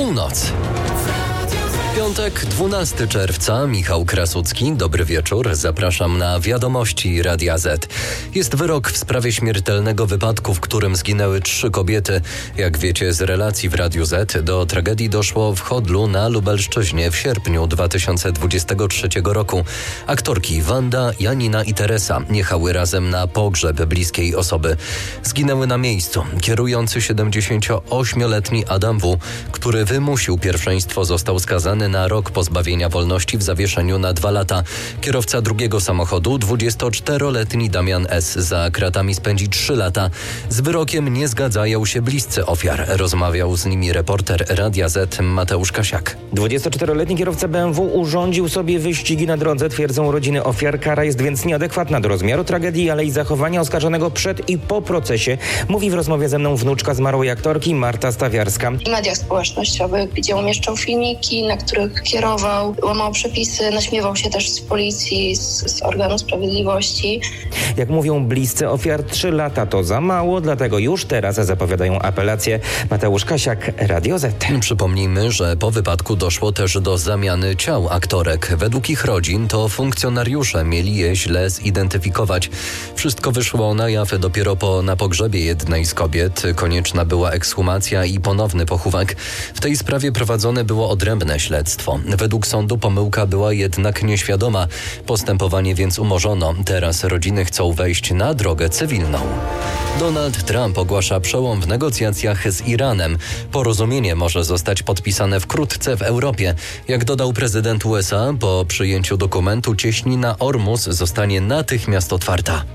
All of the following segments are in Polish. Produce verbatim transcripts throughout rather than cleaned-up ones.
Północ. Piątek, dwunastego czerwca, Michał Krasucki, dobry wieczór, zapraszam na Wiadomości Radia Z. Jest wyrok w sprawie śmiertelnego wypadku, w którym zginęły trzy kobiety. Jak wiecie z relacji w Radiu Z, do tragedii doszło w Chodlu na Lubelszczyźnie w sierpniu dwa tysiące dwudziestego trzeciego roku. Aktorki Wanda, Janina i Teresa jechały razem na pogrzeb bliskiej osoby. Zginęły na miejscu kierujący siedemdziesięcioośmioletni Adam W., który wymusił pierwszeństwo, został skazany na rok pozbawienia wolności w zawieszeniu na dwa lata. Kierowca drugiego samochodu, dwudziestoczteroletni Damian S., za kratami spędzi trzy lata. Z wyrokiem nie zgadzają się bliscy ofiar. Rozmawiał z nimi reporter Radia Z Mateusz Kasiak. dwudziestoczteroletni kierowca B M W urządził sobie wyścigi na drodze, twierdzą rodziny ofiar. Kara jest więc nieadekwatna do rozmiaru tragedii, ale i zachowania oskarżonego przed i po procesie, mówi w rozmowie ze mną wnuczka zmarłej aktorki Marta Stawiarska. W mediach społecznościowych, gdzie umieszczał filmiki, na których kierował, łamał przepisy, naśmiewał się też z policji, z, z organów sprawiedliwości. Jak mówią bliscy ofiar, trzy lata to za mało, dlatego już teraz zapowiadają apelację. Mateusz Kasiak, Radio Z. Przypomnijmy, że po wypadku doszło też do zamiany ciał aktorek. Według ich rodzin to funkcjonariusze mieli je źle zidentyfikować. Wszystko wyszło na jaw dopiero po na pogrzebie jednej z kobiet. Konieczna była ekshumacja i ponowny pochówek. W tej sprawie prowadzone było odrębne śledztwo. Według sądu pomyłka była jednak nieświadoma. Postępowanie więc umorzono. Teraz rodziny chcą wejść na drogę cywilną. Donald Trump ogłasza przełom w negocjacjach z Iranem. Porozumienie może zostać podpisane wkrótce w Europie. Jak dodał prezydent U S A, po przyjęciu dokumentu cieśnina Ormus zostanie natychmiast otwarta.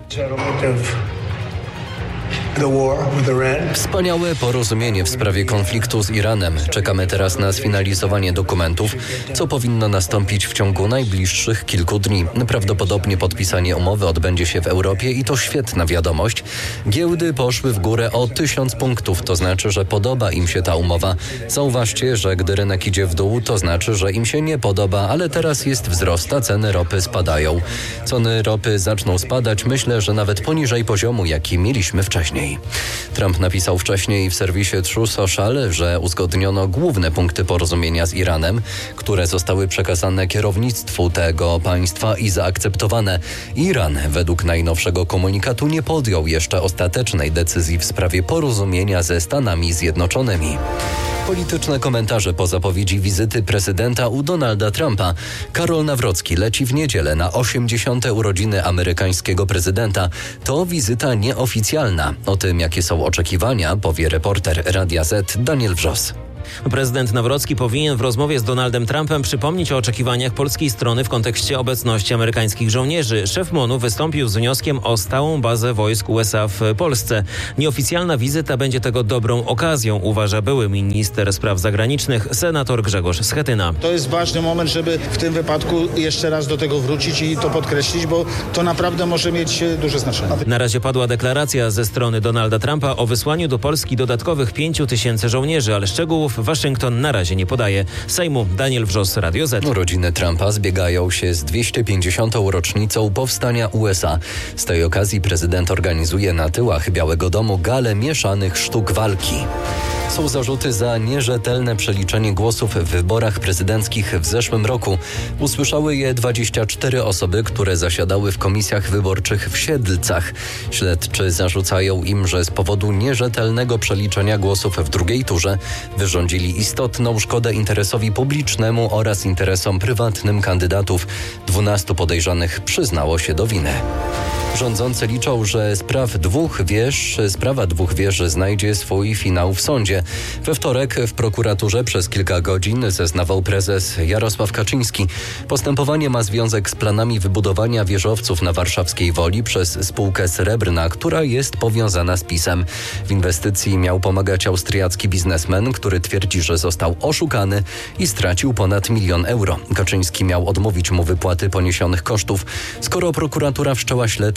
Wspaniałe porozumienie w sprawie konfliktu z Iranem. Czekamy teraz na sfinalizowanie dokumentów, co powinno nastąpić w ciągu najbliższych kilku dni. Prawdopodobnie podpisanie umowy odbędzie się w Europie i to świetna wiadomość. Giełdy poszły w górę o tysiąc punktów, to znaczy, że podoba im się ta umowa. Zauważcie, że gdy rynek idzie w dół, to znaczy, że im się nie podoba, ale teraz jest wzrost, a ceny ropy spadają. Ceny ropy zaczną spadać, myślę, że nawet poniżej poziomu, jaki mieliśmy wcześniej. Trump napisał wcześniej w serwisie True Social, że uzgodniono główne punkty porozumienia z Iranem, które zostały przekazane kierownictwu tego państwa i zaakceptowane. Iran według najnowszego komunikatu nie podjął jeszcze ostatecznej decyzji w sprawie porozumienia ze Stanami Zjednoczonymi. Polityczne komentarze po zapowiedzi wizyty prezydenta u Donalda Trumpa. Karol Nawrocki leci w niedzielę na osiemdziesiąte urodziny amerykańskiego prezydenta. To wizyta nieoficjalna. O tym, jakie są oczekiwania, powie reporter Radia Z Daniel Wrzos. Prezydent Nawrocki powinien w rozmowie z Donaldem Trumpem przypomnieć o oczekiwaniach polskiej strony w kontekście obecności amerykańskich żołnierzy. Szef MONU wystąpił z wnioskiem o stałą bazę wojsk U S A w Polsce. Nieoficjalna wizyta będzie tego dobrą okazją, uważa były minister spraw zagranicznych, senator Grzegorz Schetyna. To jest ważny moment, żeby w tym wypadku jeszcze raz do tego wrócić i to podkreślić, bo to naprawdę może mieć duże znaczenie. Na razie padła deklaracja ze strony Donalda Trumpa o wysłaniu do Polski dodatkowych pięciu tysięcy żołnierzy, ale szczegółów Waszyngton na razie nie podaje. Sejmu Daniel Wrzos, Radio Z. Rodziny Trumpa zbiegają się z dwieście pięćdziesiątą rocznicą powstania U S A. Z tej okazji prezydent organizuje na tyłach Białego Domu galę mieszanych sztuk walki. Są zarzuty za nierzetelne przeliczenie głosów w wyborach prezydenckich w zeszłym roku. Usłyszały je dwadzieścia cztery osoby, które zasiadały w komisjach wyborczych w Siedlcach. Śledczy zarzucają im, że z powodu nierzetelnego przeliczenia głosów w drugiej turze wyrządzili istotną szkodę interesowi publicznemu oraz interesom prywatnym kandydatów. Dwunastu podejrzanych przyznało się do winy. Rządzący liczą, że spraw dwóch wież, sprawa dwóch wież znajdzie swój finał w sądzie. We wtorek w prokuraturze przez kilka godzin zeznawał prezes Jarosław Kaczyński. Postępowanie ma związek z planami wybudowania wieżowców na warszawskiej Woli przez spółkę Srebrna, która jest powiązana z PiS-em. W inwestycji miał pomagać austriacki biznesmen, który twierdzi, że został oszukany i stracił ponad milion euro. Kaczyński miał odmówić mu wypłaty poniesionych kosztów. Skoro prokuratura wszczęła śledztwo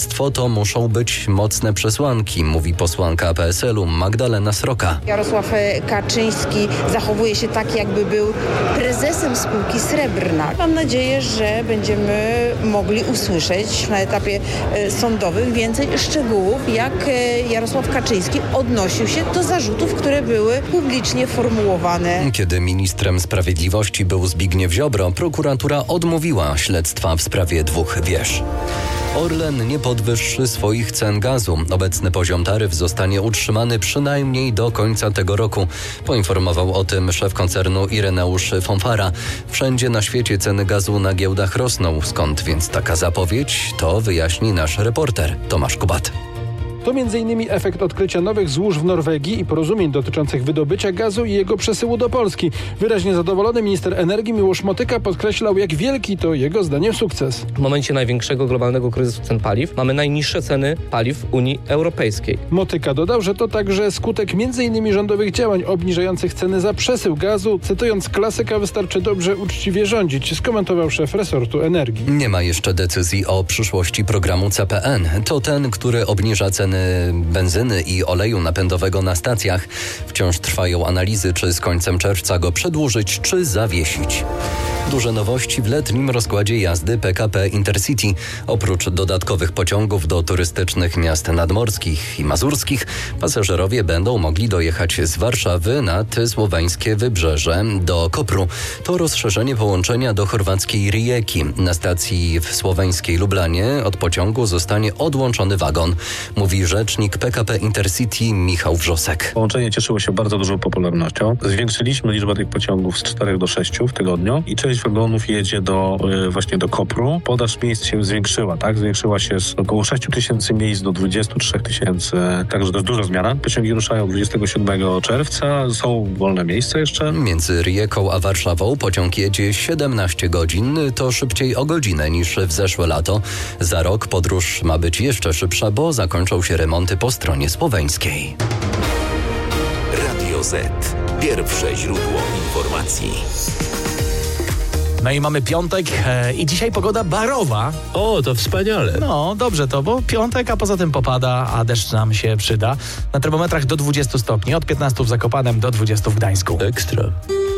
śledztwo to muszą być mocne przesłanki, mówi posłanka P S L-u Magdalena Sroka. Jarosław Kaczyński zachowuje się tak, jakby był prezesem spółki Srebrna. Mam nadzieję, że będziemy mogli usłyszeć na etapie sądowym więcej szczegółów, jak Jarosław Kaczyński odnosił się do zarzutów, które były publicznie formułowane. Kiedy ministrem sprawiedliwości był Zbigniew Ziobro, prokuratura odmówiła śledztwa w sprawie dwóch wież. Orlen nie podwyższy swoich cen gazu. Obecny poziom taryf zostanie utrzymany przynajmniej do końca tego roku. Poinformował o tym szef koncernu Ireneusz Fonfara. Wszędzie na świecie ceny gazu na giełdach rosną. Skąd więc taka zapowiedź? To wyjaśni nasz reporter Tomasz Kubat. To między innymi efekt odkrycia nowych złóż w Norwegii i porozumień dotyczących wydobycia gazu i jego przesyłu do Polski. Wyraźnie zadowolony minister energii Miłosz Motyka podkreślał, jak wielki to jego zdaniem sukces. W momencie największego globalnego kryzysu cen paliw mamy najniższe ceny paliw w Unii Europejskiej. Motyka dodał, że to także skutek między innymi rządowych działań obniżających ceny za przesył gazu. Cytując klasyka, wystarczy dobrze uczciwie rządzić, skomentował szef resortu energii. Nie ma jeszcze decyzji o przyszłości programu C P N. To ten, który obniża ceny benzyny i oleju napędowego na stacjach. Wciąż trwają analizy, czy z końcem czerwca go przedłużyć, czy zawiesić. Duże nowości w letnim rozkładzie jazdy P K P Intercity. Oprócz dodatkowych pociągów do turystycznych miast nadmorskich i mazurskich, pasażerowie będą mogli dojechać z Warszawy nad słoweńskie wybrzeże do Kopru. To rozszerzenie połączenia do chorwackiej Rijeki. Na stacji w słoweńskiej Lublanie od pociągu zostanie odłączony wagon, mówi rzecznik P K P Intercity Michał Wrzosek. Połączenie cieszyło się bardzo dużą popularnością. Zwiększyliśmy liczbę tych pociągów z czterech do sześciu w tygodniu i część wagonów jedzie do właśnie do Kopru. Podaż miejsc się zwiększyła, tak? Zwiększyła się z około sześciu tysięcy miejsc do dwudziestu trzech tysięcy, także to jest duża zmiana. Pociągi ruszają dwudziestego siódmego czerwca, są wolne miejsca jeszcze. Między Rijeką a Warszawą pociąg jedzie siedemnaście godzin, to szybciej o godzinę niż w zeszłe lato. Za rok podróż ma być jeszcze szybsza, bo zakończą się remonty po stronie słoweńskiej. Radio Z. Pierwsze źródło informacji. No i mamy piątek e, i dzisiaj pogoda barowa. O, to wspaniale. No, dobrze to, bo piątek, a poza tym popada, a deszcz nam się przyda. Na termometrach do dwudziestu stopni, od piętnastu w Zakopanem do dwudziestu w Gdańsku. Ekstra.